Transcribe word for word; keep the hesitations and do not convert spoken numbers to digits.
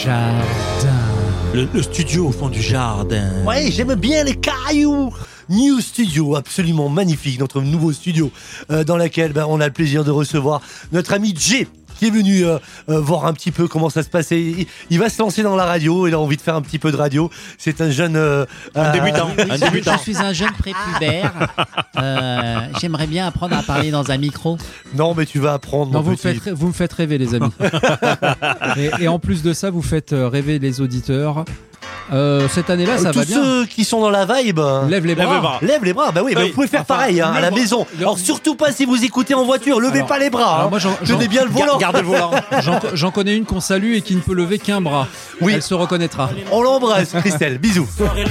jardin. Le, le studio au fond du jardin. Ouais, j'aime bien les cailloux. New Studio, absolument magnifique, notre nouveau studio euh, dans lequel ben, on a le plaisir de recevoir notre ami Jay, qui est venu euh, euh, voir un petit peu comment ça se passait. Il, il va se lancer dans la radio, il a envie de faire un petit peu de radio. C'est un jeune... Euh, un débutant. Oui, un je, débutant. je suis un jeune prépubère. Euh, j'aimerais bien apprendre à parler dans un micro. Non, mais tu vas apprendre. Non, mon vous, petit. faites, vous me faites rêver, les amis. et, et en plus de ça, vous faites rêver les auditeurs. Euh, cette année-là, ça Tous va bien. ceux qui sont dans la vibe... Lève les bras. Lève les bras. Lève les bras, bah oui, bah Oui. vous pouvez faire Enfin, pareil hein, à la le- maison. le- Alors surtout pas si vous écoutez en voiture, levez Alors- pas les bras. alors hein. moi, j'en- j'en- Tenez bien le volant. Gardez le volant. J'en, j'en connais une qu'on salue et qui ne peut lever qu'un bras. Oui. Elle se reconnaîtra. On l'embrasse, Christelle. Bisous.